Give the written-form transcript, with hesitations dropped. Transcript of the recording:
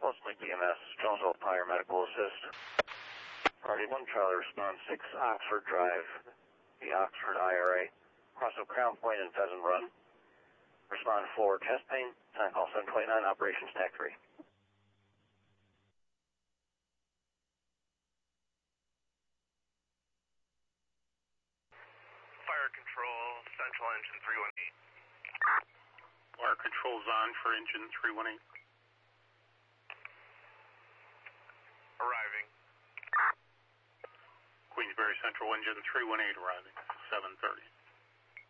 Mostly BMS, Jonesville Fire Medical Assist. Party 1 Charlie, respond 6 Oxford Drive, the Oxford IRA, cross of Crown Point and Pheasant Run. Respond 4 chest pain, time call 729, operations TAC 3. Fire control, central engine 318. Fire control's on for engine 318. Arriving. Queensbury Central engine 318 arriving, 7:30.